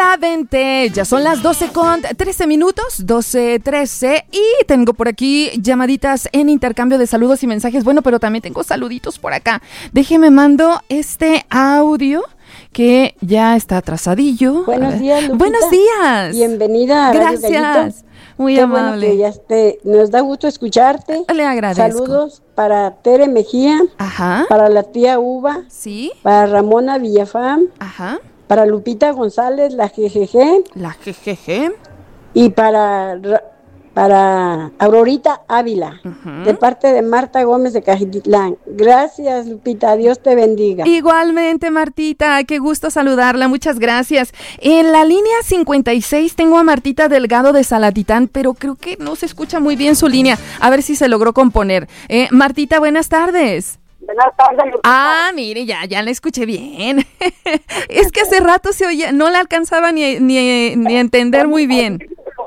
la aventé. Ya son las 12:13, 12:13. Y tengo por aquí llamaditas en intercambio de saludos y mensajes. Bueno, pero también tengo saluditos por acá. Déjeme mando este audio que ya está atrasadillo. Buenos días, Lupita. Buenos días. Bienvenida a Radio Gallito. Gracias. Muy Qué amable. Bueno que nos da gusto escucharte. Le agradezco. Saludos para Tere Mejía. Ajá. Para la tía Uva. Sí. Para Ramona Villafán. Ajá. Para Lupita González, la GGG. La GGG. Y para Aurorita Ávila, de parte de Marta Gómez de Cajititlán. Gracias, Lupita, Dios te bendiga. Igualmente, Martita, qué gusto saludarla, muchas gracias. En la línea 56 tengo a Martita Delgado de Salatitán, pero creo que no se escucha muy bien su línea. A ver si se logró componer. Martita, buenas tardes. Buenas tardes, Lupita. Ah, mire, ya la escuché bien. Es que hace rato se oía, no la alcanzaba ni a entender muy bien.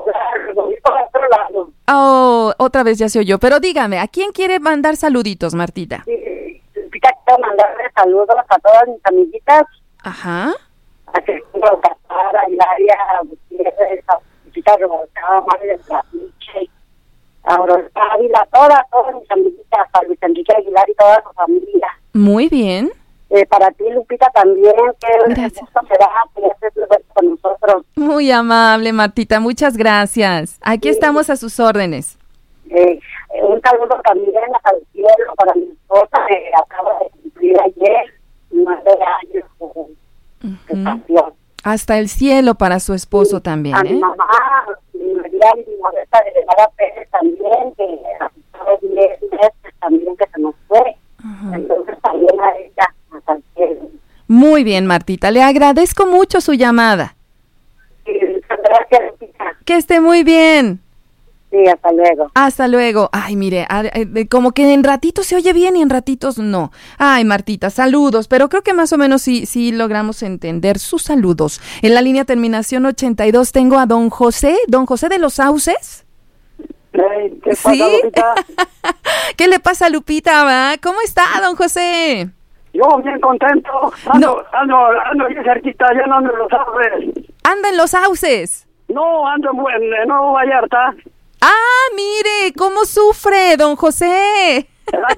Oh, otra vez ya se oyó. Pero dígame, ¿a quién quiere mandar saluditos, Martita? Sí, Lupita, quiero mandarle saludos a todas mis amiguitas. Ajá. A Cristina Alcázar, a Hilaria Gutiérrez, a Lupita Revolcada, María de la Miche, a Aurora Ávila, todas mis amiguitas, a Luis Enrique Aguilar y toda su familia. Muy bien. Para ti, Lupita, también, que Gracias. esto será que estés con nosotros. Muy amable, Martita, muchas gracias. Aquí estamos a sus órdenes. Un saludo también al cielo para mi esposa, que acaba de cumplir ayer 9 años de pasión. Hasta el cielo para su esposo también, A mi mamá, mi María y mi Modesta de Guevara Pérez también, que a los meses también que se nos fue. Entonces también a ella, hasta el cielo. Muy bien, Martita, le agradezco mucho su llamada. Sí, muchas gracias, Lupita. Que esté muy bien. Sí, hasta luego. Hasta luego. Ay, mire, como que en ratitos se oye bien y en ratitos no. Ay, Martita, saludos, pero creo que más o menos sí logramos entender sus saludos. En la línea terminación 82 tengo a don José de los Sauces. Hey, ¿qué pasa, ¿Sí? Lupita? ¿Qué le pasa a Lupita, va? ¿Cómo está, don José? Yo bien contento, ando bien cerquita, ya no ando en los Sauces. Anda en los Sauces. No, ando en Nuevo Vallarta. Ah, mire, ¿cómo sufre, don José? ¿Verdad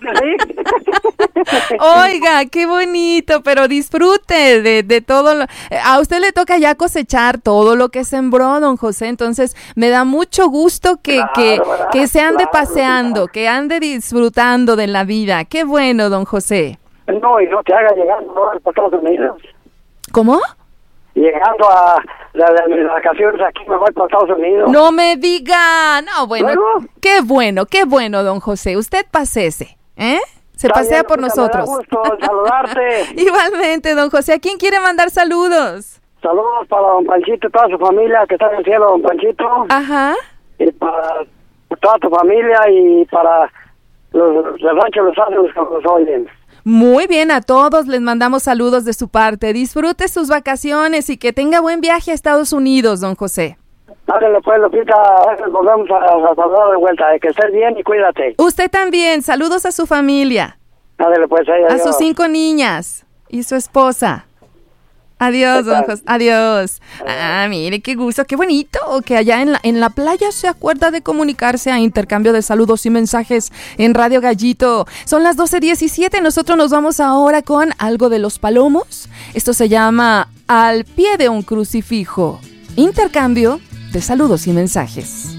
que sí? Oiga, qué bonito, pero disfrute de todo. A usted le toca ya cosechar todo lo que sembró, don José, entonces me da mucho gusto que se ande paseando, que ande disfrutando de la vida. Qué bueno, don José. No, y no te haga llegando a Estados Unidos. ¿Cómo? Llegando a las vacaciones aquí me voy para Estados Unidos. No me diga. No, bueno, ¿Luego? qué bueno, don José. Usted pasece, ¿eh? Se pasea por nosotros. Me da gusto saludarte. Igualmente, don José. ¿A quién quiere mandar saludos? Saludos para don Panchito y toda su familia que está en el cielo, don Panchito. Ajá. Y para toda tu familia y para los del rancho Los Ángeles que nos oyen. Muy bien, a todos les mandamos saludos de su parte. Disfrute sus vacaciones y que tenga buen viaje a Estados Unidos, don José. Dale, pues, Lupita, volvemos a saludar de vuelta. Que estés bien y cuídate. Usted también, saludos a su familia. Dale, pues, A sus 5 niñas y su esposa. Adiós, don José. Adiós. Ah, mire, qué gusto, qué bonito que allá en la playa se acuerda de comunicarse a intercambio de saludos y mensajes en Radio Gallito. Son las 12:17, nosotros nos vamos ahora con algo de Los Palomos. Esto se llama Al pie de un crucifijo. Intercambio de saludos y mensajes.